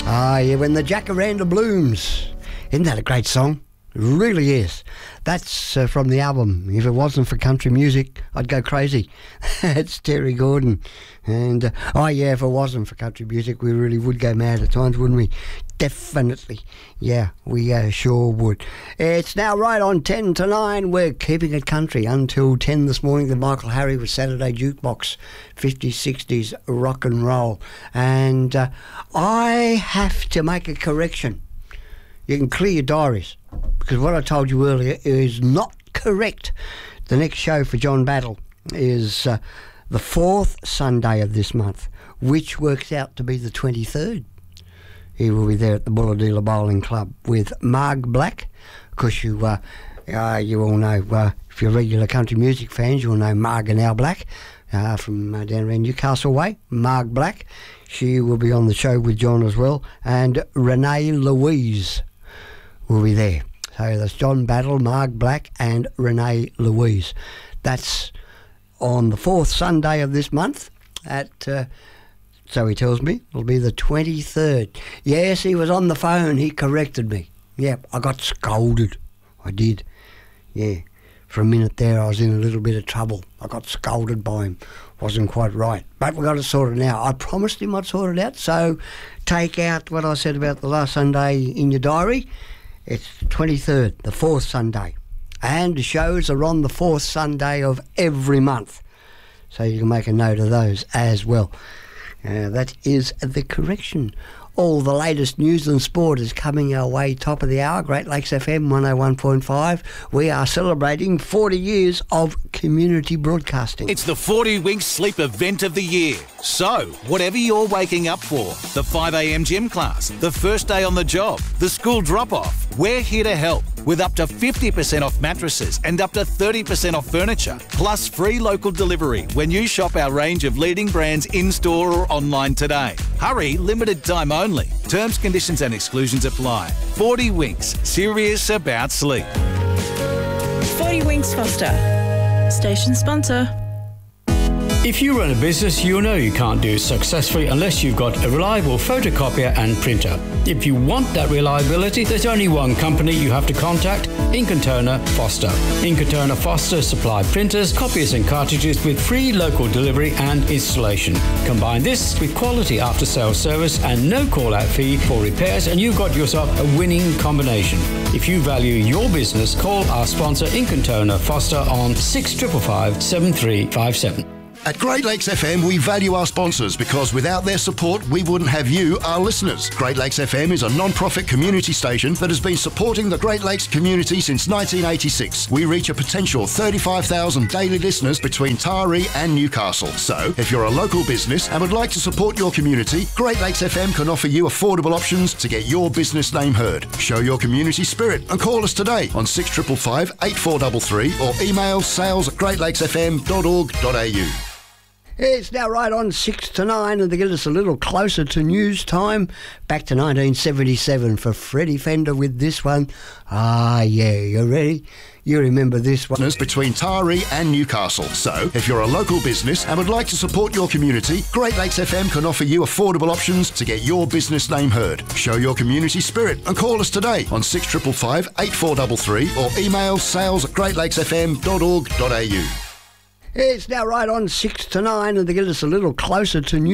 Ah, yeah, when the jacaranda blooms. Isn't that a great song? It really is. That's from the album If It Wasn't for Country Music, I'd Go Crazy. It's Terry Gordon. And, if it wasn't for country music, we really would go mad at times, wouldn't we? Definitely. Yeah, we sure would. It's now right on 10 to 9. We're keeping it country until 10 this morning. The Michael Harry with Saturday Jukebox, 50s, 60s rock and roll. And I have to make a correction. You can clear your diaries, because what I told you earlier is not correct. The next show for John Battle is the fourth Sunday of this month, which works out to be the 23rd. He will be there at the Bulladila Bowling Club with Marg Black. Of course, you all know, if you're regular country music fans, you'll know Marg and Al Black from down around Newcastle way. Marg Black, she will be on the show with John as well, and Renee Louise will be there. So that's John Battle, Marg Black and Renee Louise. That's on the fourth Sunday of this month at, so he tells me, it'll be the 23rd. Yes, he was on the phone. He corrected me. Yep, I got scolded. I did. Yeah, for a minute there I was in a little bit of trouble. I got scolded by him. Wasn't quite right. But we got it sorted out. I promised him I'd sort it out. So take out what I said about the last Sunday in your diary. It's the 23rd, the fourth Sunday. And the shows are on the fourth Sunday of every month. So you can make a note of those as well. That is the correction. All the latest news and sport is coming our way, top of the hour. Great Lakes FM 101.5. We are celebrating 40 years of community broadcasting. It's the 40 Winks Sleep event of the year. So, whatever you're waking up for, the 5 a.m. gym class, the first day on the job, the school drop-off, we're here to help with up to 50% off mattresses and up to 30% off furniture, plus free local delivery when you shop our range of leading brands in-store or online today. Hurry, limited time only. Terms, conditions and exclusions apply. 40 Winks, serious about sleep. 40 Winks Foster, station sponsor. If you run a business, you'll know you can't do it successfully unless you've got a reliable photocopier and printer. If you want that reliability, there's only one company you have to contact, Ink & Turner Foster. Ink & Turner Foster supply printers, copiers and cartridges with free local delivery and installation. Combine this with quality after-sales service and no call-out fee for repairs and you've got yourself a winning combination. If you value your business, call our sponsor Ink & Turner Foster on 6555 7357. At Great Lakes FM, we value our sponsors because without their support, we wouldn't have you, our listeners. Great Lakes FM is a non-profit community station that has been supporting the Great Lakes community since 1986. We reach a potential 35,000 daily listeners between Taree and Newcastle. So, if you're a local business and would like to support your community, Great Lakes FM can offer you affordable options to get your business name heard. Show your community spirit and call us today on 6555 8433 or email sales@greatlakesfm.org.au. It's now right on 6 to 9, and to get us a little closer to news time, back to 1977 for Freddie Fender with this one. Ah, yeah, you ready? You remember this one. Between Taree and Newcastle. So, if you're a local business and would like to support your community, Great Lakes FM can offer you affordable options to get your business name heard. Show your community spirit and call us today on 6555 8433 or email sales@greatlakesfm.org.au. It's now right on 6 to 9, and to get us a little closer to news